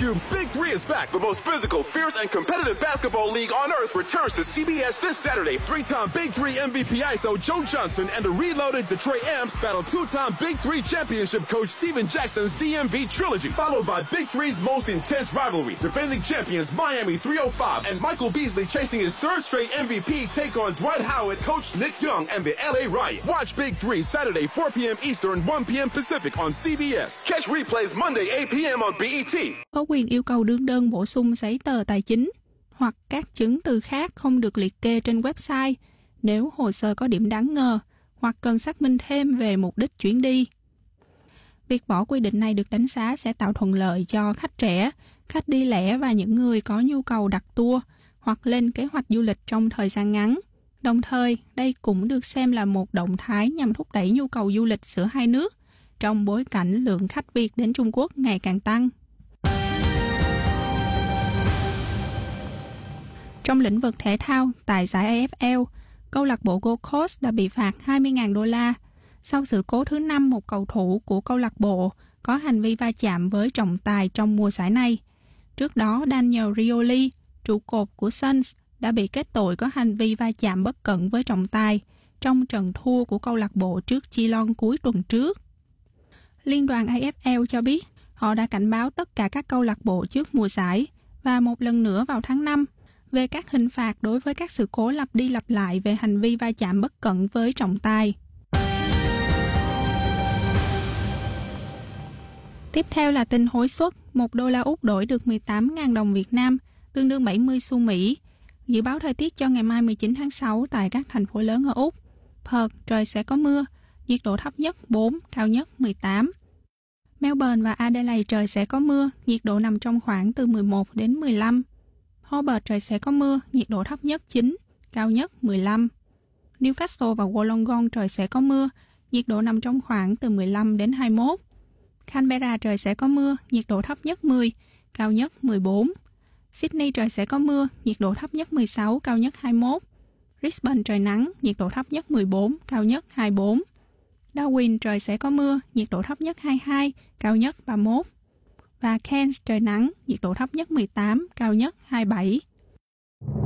Cube's Big Three is back. The most physical, fierce, and competitive basketball league on earth returns to CBS this Saturday. Three-time Big Three MVP ISO Joe Johnson and the reloaded Detroit Amps battle two-time Big Three championship coach Steven Jackson's DMV trilogy, followed by Big Three's most intense rivalry. Defending champions Miami 305 and Michael Beasley chasing his third straight MVP take on Dwight Howard, coach Nick Young, and the LA Riot. Watch Big Three Saturday 4 p.m. Eastern, 1 p.m. Pacific on CBS. Catch replays Monday 8 p.m. on BET. Có quyền yêu cầu đương đơn bổ sung giấy tờ tài chính hoặc các chứng từ khác không được liệt kê trên website nếu hồ sơ có điểm đáng ngờ hoặc cần xác minh thêm về mục đích chuyến đi. Việc bỏ quy định này được đánh giá sẽ tạo thuận lợi cho khách trẻ, khách đi lẻ và những người có nhu cầu đặt tour hoặc lên kế hoạch du lịch trong thời gian ngắn. Đồng thời, đây cũng được xem là một động thái nhằm thúc đẩy nhu cầu du lịch giữa hai nước trong bối cảnh lượng khách Việt đến Trung Quốc ngày càng tăng. Trong lĩnh vực thể thao, tại giải AFL, câu lạc bộ Gold Coast đã bị phạt $20,000 sau sự cố thứ 5 một cầu thủ của câu lạc bộ có hành vi va chạm với trọng tài trong mùa giải này. Trước đó, Daniel Rioli, trụ cột của Suns, đã bị kết tội có hành vi va chạm bất cẩn với trọng tài trong trận thua của câu lạc bộ trước Geelong cuối tuần trước. Liên đoàn AFL cho biết họ đã cảnh báo tất cả các câu lạc bộ trước mùa giải và một lần nữa vào tháng 5 về các hình phạt đối với các sự cố lặp đi lặp lại về hành vi va chạm bất cẩn với trọng tài. Tiếp theo là tin hối suất, $1 Úc đổi được 18.000 đồng Việt Nam, tương đương 70 xu Mỹ. Dự báo thời tiết cho ngày mai 19 tháng 6 tại các thành phố lớn ở Úc. Perth, trời sẽ có mưa, nhiệt độ thấp nhất 4, cao nhất 18. Melbourne và Adelaide trời sẽ có mưa, nhiệt độ nằm trong khoảng từ 11 đến 15. Hobart trời sẽ có mưa, nhiệt độ thấp nhất 9, cao nhất 15. Newcastle và Wollongong trời sẽ có mưa, nhiệt độ nằm trong khoảng từ 15 đến 21. Canberra trời sẽ có mưa, nhiệt độ thấp nhất 10, cao nhất 14. Sydney trời sẽ có mưa, nhiệt độ thấp nhất 16, cao nhất 21. Brisbane trời nắng, nhiệt độ thấp nhất 14, cao nhất 24. Darwin trời sẽ có mưa, nhiệt độ thấp nhất 22, cao nhất 31. Và Cairns trời nắng, nhiệt độ thấp nhất 18, cao nhất 27.